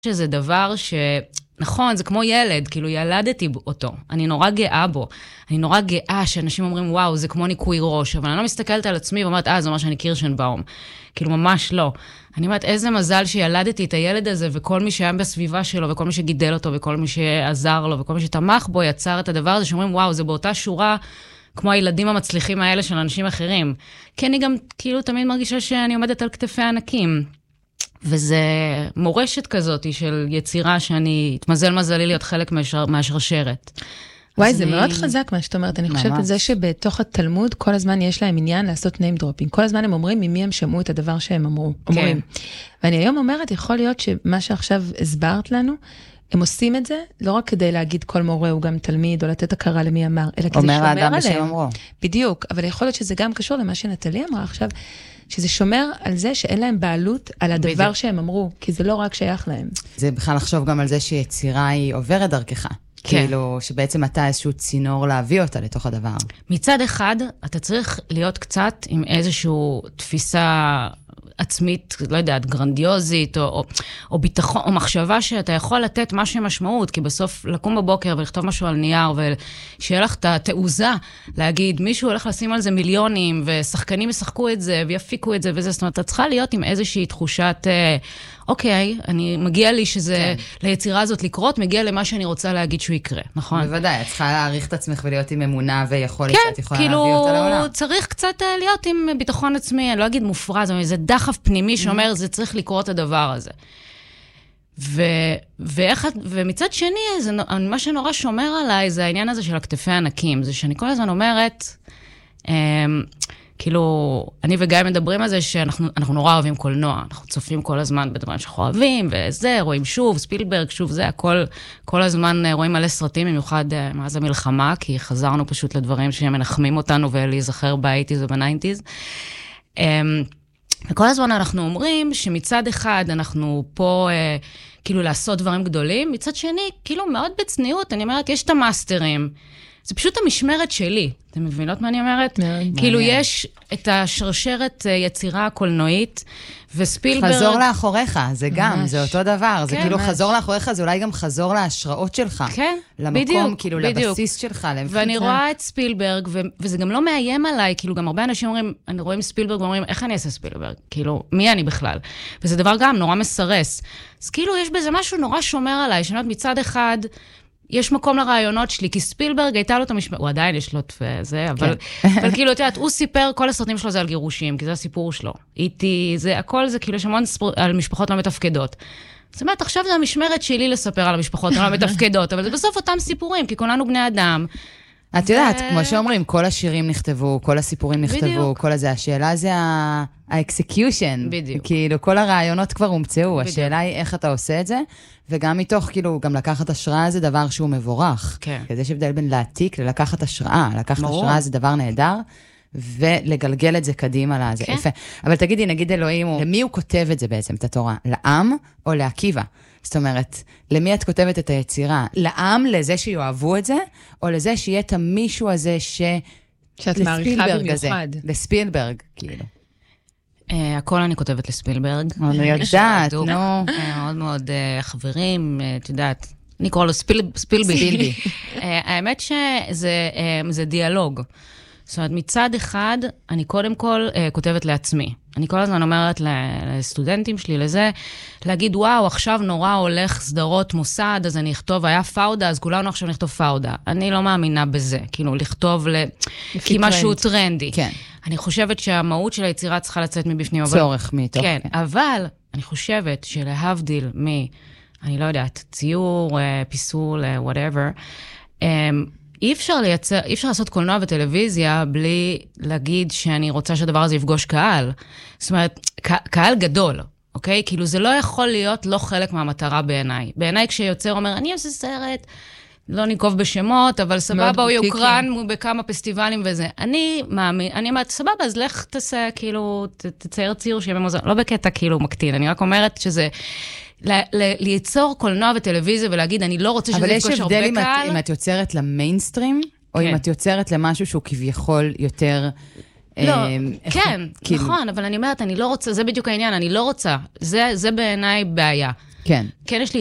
שזה דבר נכון, זה כמו ילד, כאילו ילדתי אותו, אני נורא גאה בו, אני נורא גאה שאנשים אומרים, וואו, זה כמו ניקוי ראש, אבל אני לא מסתכלת על עצמי ואומרת, זה אומר שאני קירשנבאום, כאילו ממש לא. אני אומרת, איזה מזל שילדתי את הילד הזה, וכל מי שהיה בסביבה שלו, וכל מי שגידל אותו, וכל מי שעזר לו, וכל מי שתמך בו, יצר את הדבר הזה, שאומרים, וואו, זה באותה שורה, כמו הילדים המצליחים האלה של אנשים אחרים. כי אני גם כאילו תמיד מרגישה שאני עומדת על כתפי ענקים. וזה מורשת כזאת של יצירה שאני התמזל מזלי להיות חלק מהשרשרת. וואי, זה מאוד חזק מה שאת אומרת. אני חושבת על זה שבתוך התלמוד כל הזמן יש להם עניין לעשות name dropping. כל הזמן הם אומרים ממי הם שמעו את הדבר שהם אומרים. ואני היום אומרת, יכול להיות שמה שעכשיו הסברת לנו, הם עושים את זה לא רק כדי להגיד כל מורה הוא גם תלמיד, או לתת הכרה למי אמר, אלא כדי שומר עליהם. בדיוק, אבל יכול להיות שזה גם קשור למה שנטלי אמרה עכשיו, שזה שומר על זה שאין להם בעלות על הדבר שהם אמרו, כי זה לא רק שייך להם. זה בכלל לחשוב גם על זה שיצירה היא עוברת דרכך. כאילו שבעצם אתה איזשהו צינור להביא אותה לתוך הדבר. מצד אחד, אתה צריך להיות קצת עם איזשהו תפיסה עצמית, לא יודעת, גרנדיוזית, או ביטחון, או מחשבה שאתה יכול לתת משהו משמעות, כי בסוף לקום בבוקר ולכתוב משהו על נייר, ושיהיה לך את התעוזה להגיד, מישהו הולך לשים על זה מיליונים, ושחקנים ישחקו את זה, ויפיקו את זה, וזה, זאת אומרת, אתה צריכה להיות עם איזושהי תחושת, אוקיי, מגיע לי שזה, ליצירה הזאת לקרות, מגיע למה שאני רוצה להגיד שהוא יקרה, נכון? בוודאי, את צריכה להעריך את עצמך ולהיות עם אמונה, ויכולת שאת יכולה להביא אותה לעולם. כאילו, צריך קצת להיות עם ביטחון עצמי, אני לא אגיד מופרז, אבל זה דחף פנימי שאומר, זה צריך לקרות הדבר הזה. ומצד שני, מה שנורא שומר עליי, זה העניין הזה של הכתפי ענקים, זה שאני כל הזמן אומרת, כאילו, אני וגיא מדברים על זה שאנחנו נורא אוהבים קולנוע, אנחנו צופים כל הזמן בדברים שאנחנו אוהבים, וזה, רואים שוב, ספילברג, שוב זה, כל הזמן רואים מלא סרטים, במיוחד מאז המלחמה, כי חזרנו פשוט לדברים שמנחמים אותנו, ולהיזכר ב-80s וב-90s. וכל הזמן אנחנו אומרים שמצד אחד אנחנו פה כאילו לעשות דברים גדולים, מצד שני, כאילו מאוד בצניעות, אני אומרת, יש את המאסטרים, זה פשוט המשמרת שלי. אתם מבינות מה אני אומרת? כאילו יש את השרשרת יצירה הקולנועית, וספילברג... חזור לאחוריך, זה גם, זה אותו דבר. זה כאילו חזור לאחוריך, זה אולי גם חזור להשראות שלך. כן, למקום, כאילו לבסיס שלך. ואני רואה את ספילברג, וזה גם לא מאיים עליי, כאילו גם הרבה אנשים אומרים, אני רואה ספילברג ואומרים, איך אני אעשה ספילברג? כאילו, מי אני בכלל? וזה דבר גם נורא מסרס. אז כאילו יש בזה משהו נורא שומר עליי, שאני אומרת מצד אחד... יש מקום לרעיונות שלי, כי ספילברג הייתה לו את המשמעות, הוא עדיין יש לו את זה, אבל כאילו, תראה, הוא סיפר, כל הסרטים שלו זה על גירושים, כי זה הסיפור שלו. איתי, זה, הכל זה כאילו, יש המון על משפחות לא מתפקדות. זאת אומרת, עכשיו זה המשמרת שלי לספר על המשפחות לא מתפקדות, אבל זה בסוף אותם סיפורים, כי כולנו בני אדם. את יודעת, כמו שאומרים, כל השירים נכתבו, כל הסיפורים נכתבו, כל הזה, השאלה זה האקסקיושן. בדיוק. כאילו, כל הרעיונות כבר הומצאו, השאלה היא איך אתה עושה את זה, וגם מתוך, כאילו, גם לקחת השראה זה דבר שהוא מבורך. כן. כי יש הבדל בין להעתיק ללקחת השראה. לקחת השראה זה דבר נהדר, ולגלגל את זה קדימה לזה. יפה. אבל תגידי, נגיד אלוהים, למי הוא כותב את זה בעצם, את התורה? לעם או לעקיבא? זאת אומרת, למי את כותבת את היצירה? לעם, לזה שיואהבו את זה, או לזה שיהיה את המישהו הזה שאת מעריכה במיוחד. לספילברג, כאילו. הכל אני כותבת לספילברג. אני יודעת, נו. מאוד מאוד חברים, את יודעת, אני קורא לו ספילבי. האמת שזה דיאלוג. זאת אומרת, מצד אחד, אני קודם כל כותבת לעצמי. אני כל הזמן אומרת לסטודנטים שלי לזה, להגיד, וואו, עכשיו נורא הולך סדרות מוסד, אז אני אכתוב, היה פאודה, אז כולנו עכשיו נכתוב פאודה. אני לא מאמינה בזה, כאילו, לכתוב כי משהו טרנדי. כן. אני חושבת שהמהות של היצירה צריכה לצאת מבפנים. צורך מתוך. כן, אבל אני חושבת שלהבדיל אני לא יודעת, ציור, פיסול, whatever, אי אפשר לעשות קולנוע וטלוויזיה בלי להגיד שאני רוצה שהדבר הזה יפגוש קהל. זאת אומרת, קהל גדול, אוקיי? כאילו זה לא יכול להיות לא חלק מהמטרה בעיניי. בעיניי כשיוצר אומר, אני עושה סרט, לא נקוב בשמות, אבל סבבה, הוא יוקרן בכמה פסטיבלים וזה. אני אומרת, סבבה, אז לך תעשה, כאילו, תצייר ציור שיהיה במוזיאון. לא בקטע כאילו מקטין, אני רק אומרת שזה... ליצור קולנוע וטלוויזיה ולהגיד, אני לא רוצה שזה יפגוש הרבה קהל. אבל יש הבדל אם את יוצרת למיינסטרים, או אם את יוצרת למשהו שהוא כביכול יותר... לא, כן, נכון, אבל אני אומרת, אני לא רוצה, זה בדיוק העניין, אני לא רוצה. זה בעיניי בעיה. כן. כן, יש לי